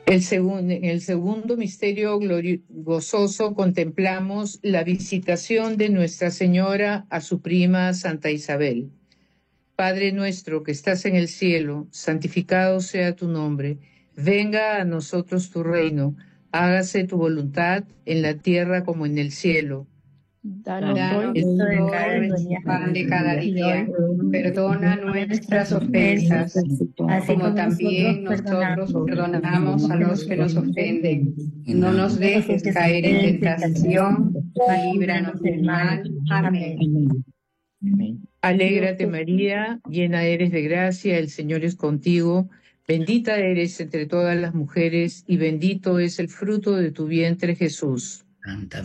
En el segundo misterio gozoso contemplamos la visitación de Nuestra Señora a su prima Santa Isabel. Padre nuestro que estás en el cielo, santificado sea tu nombre. Venga a nosotros tu reino. Hágase tu voluntad en la tierra como en el cielo. Danos hoy nuestro pan de cada día. Perdona nuestras ofensas, así como también nosotros perdonamos a los que nos ofenden. No nos dejes caer en tentación, líbranos del mal. Amén. Alégrate María, llena eres de gracia, el Señor es contigo. Bendita eres entre todas las mujeres y bendito es el fruto de tu vientre Jesús. Santa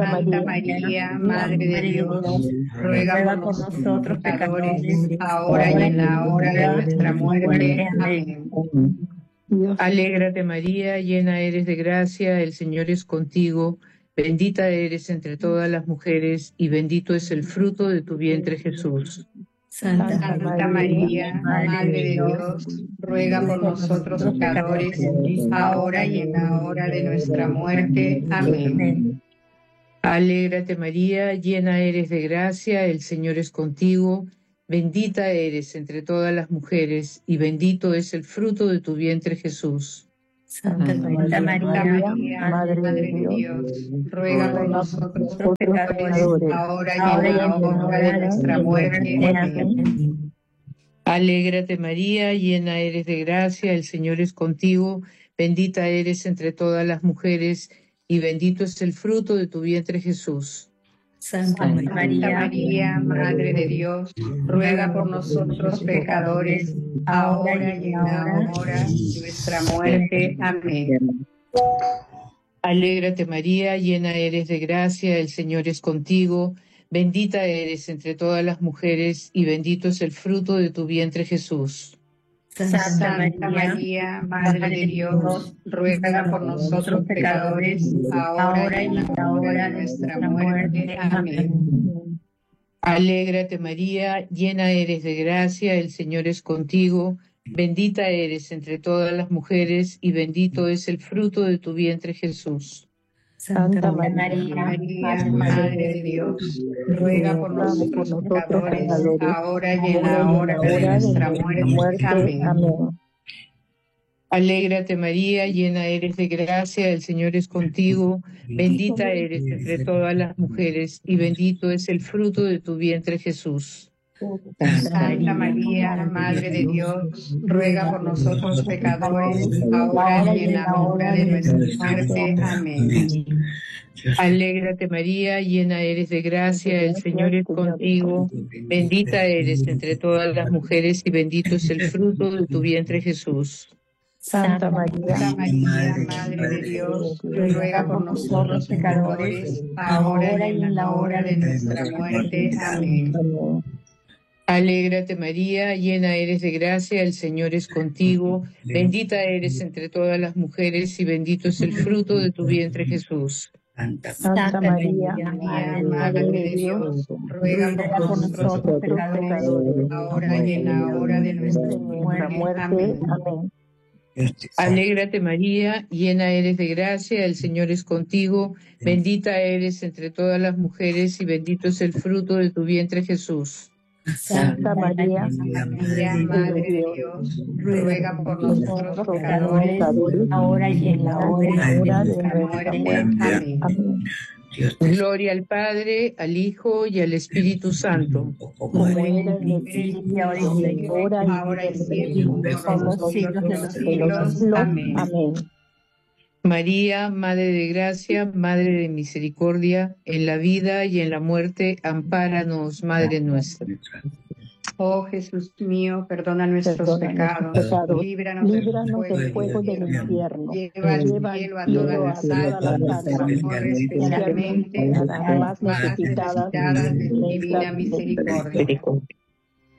María, Madre de Dios, ruega por nosotros pecadores, ahora y en la hora de nuestra muerte. Amén. Alégrate María, llena eres de gracia, el Señor es contigo. Bendita eres entre todas las mujeres y bendito es el fruto de tu vientre Jesús. Santa María, Madre de Dios, ruega por nosotros pecadores, ahora y en la hora de nuestra muerte. Amén. Alégrate María, llena eres de gracia, el Señor es contigo. Bendita eres entre todas las mujeres y bendito es el fruto de tu vientre Jesús. Santa María, Madre de Dios, ruega por nosotros pecadores, ahora y en la hora de nuestra muerte. Amén. Alégrate María, llena eres de gracia, el Señor es contigo. Bendita eres entre todas las mujeres y bendito es el fruto de tu vientre Jesús. Santa María, Madre de Dios, ruega por nosotros pecadores, ahora y en la hora de nuestra muerte. Amén. Alégrate María, llena eres de gracia, el Señor es contigo. Bendita eres entre todas las mujeres y bendito es el fruto de tu vientre Jesús. Santa María, Madre de Dios, ruega por nosotros pecadores, ahora y en la hora de nuestra muerte. Amén. Alégrate María, llena eres de gracia, el Señor es contigo. Bendita eres entre todas las mujeres y bendito es el fruto de tu vientre Jesús. Santa María, Madre de Dios, ruega por nosotros pecadores, ahora y en la hora de nuestra muerte. Amén. Alégrate María, llena eres de gracia, el Señor es contigo. Bendita eres entre todas las mujeres y bendito es el fruto de tu vientre Jesús. Santa María, Madre de Dios, ruega por nosotros pecadores, ahora y en la hora de nuestra muerte. Amén. Alégrate María, llena eres de gracia, el Señor es contigo. Bendita eres entre todas las mujeres y bendito es el fruto de tu vientre Jesús. Santa María, Madre de Dios, ruega por nosotros pecadores, ahora y en la hora de nuestra muerte. Amén. Alégrate María, llena eres de gracia, el Señor es contigo. Bendita eres entre todas las mujeres y bendito es el fruto de tu vientre Jesús. Santa María, Madre de Dios, ruega por nosotros pecadores, ahora y en la hora de nuestra muerte. Amén. Alégrate María, llena eres de gracia, el Señor es contigo. Bendita eres entre todas las mujeres y bendito es el fruto de tu vientre Jesús. Santa María, Madre de Dios, ruega por nosotros pecadores, ahora y en la hora de nuestra muerte. Amén. Gloria al Padre, al Hijo y al Espíritu Santo. Como era en el principio, ahora y siempre, por los siglos de los siglos. Amén. María, Madre de Gracia, Madre de Misericordia, en la vida y en la muerte, ampáranos, Madre nuestra. Oh Jesús mío, perdona nuestros pecados, líbranos del fuego del infierno, lleva al cielo a todas las almas, especialmente a las más necesitadas de divina misericordia.